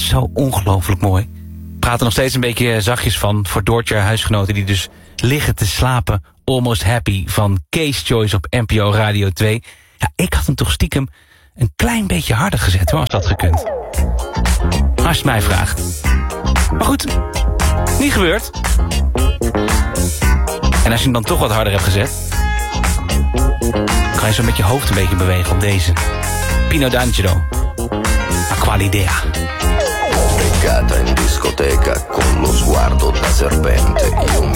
was zo ongelooflijk mooi. We praten nog steeds een beetje zachtjes van... voor Doortje, haar huisgenoten die dus liggen te slapen. Almost Happy van Case Choice op NPO Radio 2. Ja, ik had hem toch stiekem een klein beetje harder gezet, hoor, als dat gekund. Als je het mij vraagt. Maar goed, niet gebeurd. En als je hem dan toch wat harder hebt gezet... kan je zo met je hoofd een beetje bewegen op deze. Pino D'Angelo. Ma quale idea. Beccata in discoteca con lo sguardo da serpente. Io